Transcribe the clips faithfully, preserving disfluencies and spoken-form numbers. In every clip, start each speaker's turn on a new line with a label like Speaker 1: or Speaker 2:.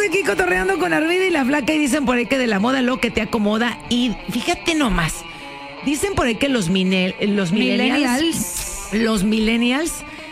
Speaker 1: aquí cotorreando con Armida y la Flaca y dicen por ahí que de la moda lo que te acomoda. Y fíjate nomás, dicen por ahí que los, minel, los millennials, millennials, los millennials,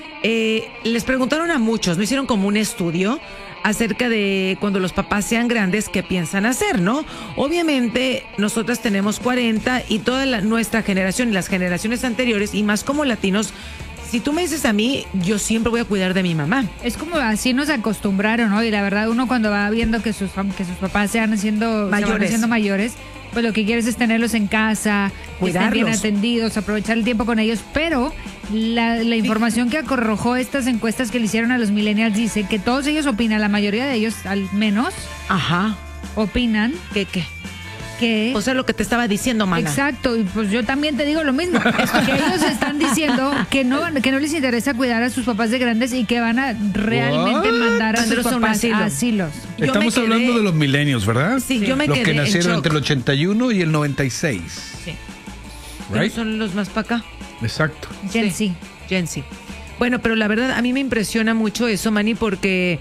Speaker 1: eh, les preguntaron a muchos, no hicieron como un estudio acerca de cuando los papás sean grandes, qué piensan hacer, ¿no? Obviamente, nosotras tenemos cuarenta y toda la, nuestra generación y las generaciones anteriores, y más como latinos, si tú me dices a mí, yo siempre voy a cuidar de mi mamá.
Speaker 2: Es como así nos acostumbraron, ¿no? Y la verdad, uno cuando va viendo que sus, que sus papás sean haciendo mayores. Se van haciendo mayores, pues lo que quieres es tenerlos en casa, que estén bien atendidos, aprovechar el tiempo con ellos, pero la, la información que arrojó estas encuestas que le hicieron a los millennials dice que todos ellos opinan, la mayoría de ellos al menos,
Speaker 1: ajá,
Speaker 2: opinan
Speaker 1: que qué
Speaker 2: que...
Speaker 1: O sea, lo que te estaba diciendo, mana.
Speaker 2: Exacto, y pues yo también te digo lo mismo. Es que ellos están diciendo que no, que no les interesa cuidar a sus papás de grandes y que van a realmente What? mandar a sus papás a, asilo. a asilos.
Speaker 3: Estamos quedé... hablando de los millennials, ¿verdad?
Speaker 1: Sí, sí. yo me
Speaker 3: los
Speaker 1: quedé
Speaker 3: que nacieron
Speaker 1: en
Speaker 3: entre el ochenta y uno y el noventa y seis.
Speaker 1: Sí.
Speaker 3: Right?
Speaker 1: Son los más para acá.
Speaker 3: Exacto.
Speaker 2: Gen Z.
Speaker 1: Sí. Gen Z. Bueno, pero la verdad, a mí me impresiona mucho eso, Manny, porque...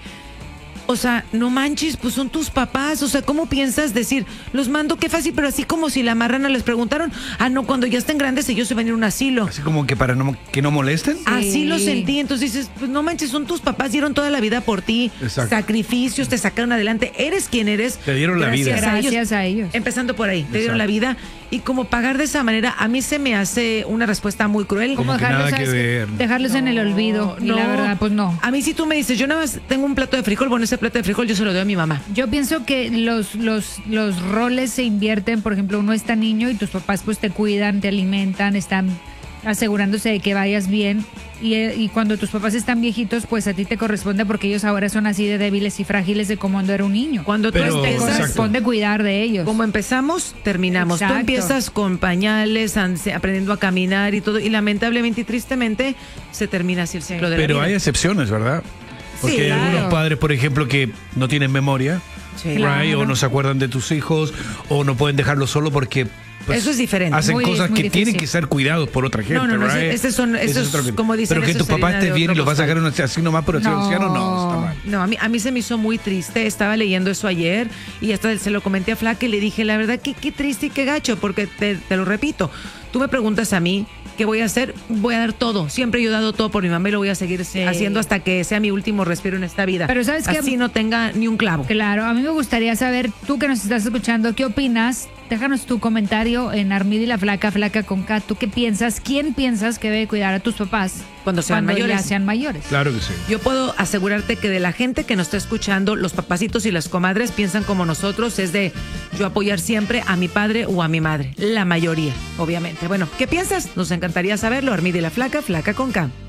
Speaker 1: O sea, no manches, pues son tus papás. O sea, ¿cómo piensas decir, los mando, qué fácil, pero así como si la marrana les preguntaron, ah, no, cuando ya estén grandes ellos se van a ir a un asilo?
Speaker 3: Así como que para no, que no molesten.
Speaker 1: Sí. Así lo sentí. Entonces dices, pues no manches, son tus papás, dieron toda la vida por ti. Exacto. Sacrificios, te sacaron adelante. Eres quien eres.
Speaker 3: Te dieron la vida.
Speaker 2: A ellos. Gracias a ellos.
Speaker 1: Empezando por ahí, te Exacto. dieron la vida. Y como pagar de esa manera, a mí se me hace una respuesta muy cruel.
Speaker 3: Como, como dejarlos, nada que ver.
Speaker 2: dejarlos no, en el olvido. No. Y la verdad, pues no.
Speaker 1: A mí si tú me dices, yo nada más tengo un plato de frijol, bueno, ese plato de frijol yo se lo doy a mi mamá.
Speaker 2: Yo pienso que los, los, los roles se invierten. Por ejemplo, uno está niño y tus papás pues te cuidan, te alimentan, están asegurándose de que vayas bien. Y, y cuando tus papás están viejitos, pues a ti te corresponde, porque ellos ahora son así de débiles y frágiles de como cuando era un niño.
Speaker 1: Cuando tú
Speaker 3: Pero,
Speaker 2: te
Speaker 1: empiezas,
Speaker 2: corresponde cuidar de ellos.
Speaker 1: Como empezamos, terminamos.
Speaker 2: Exacto.
Speaker 1: Tú empiezas con pañales, aprendiendo a caminar y todo, y lamentablemente y tristemente se termina así el ciclo de la vida.
Speaker 3: Pero hay excepciones, ¿verdad? Porque
Speaker 1: sí,
Speaker 3: hay
Speaker 1: claro.
Speaker 3: algunos padres, por ejemplo, que no tienen memoria,
Speaker 1: sí,
Speaker 3: right?
Speaker 2: Claro.
Speaker 3: O no se acuerdan de tus hijos, o no pueden dejarlo solo porque... Pues,
Speaker 1: eso es diferente.
Speaker 3: Hacen
Speaker 2: muy,
Speaker 3: cosas que
Speaker 2: difícil.
Speaker 3: tienen que ser cuidados por otra gente,
Speaker 1: no, no, no,
Speaker 3: right?
Speaker 1: ese, ese son, eso es, es como dicen.
Speaker 3: Pero que tu papá esté bien y lo vas a sacar una, así nomás por ser
Speaker 2: No.
Speaker 3: anciano, no, está mal.
Speaker 1: No, a mí, a mí se me hizo muy triste. Estaba leyendo eso ayer y hasta se lo comenté a Flaca y le dije, la verdad, que qué triste y qué gacho, porque te, te lo repito, tú me preguntas a mí, ¿qué voy a hacer? Voy a dar todo. Siempre yo he dado todo por mi mamá y lo voy a seguir sí. haciendo hasta que sea mi último respiro en esta vida.
Speaker 2: Pero ¿sabes qué?
Speaker 1: Así no tenga ni un clavo.
Speaker 2: Claro, a mí me gustaría saber, tú que nos estás escuchando, ¿qué opinas? Déjanos tu comentario en Armida y la Flaca, Flaca con K. ¿Tú qué piensas? ¿Quién piensas que debe cuidar a tus papás
Speaker 1: cuando sean
Speaker 2: cuando
Speaker 1: mayores?
Speaker 2: ya sean mayores?
Speaker 3: Claro que sí.
Speaker 1: Yo puedo asegurarte que de la gente que nos está escuchando, los papacitos y las comadres piensan como nosotros, es de yo apoyar siempre a mi padre o a mi madre. La mayoría, obviamente. Bueno, ¿qué piensas? Nos encantaría saberlo. Armida y la Flaca, Flaca con K.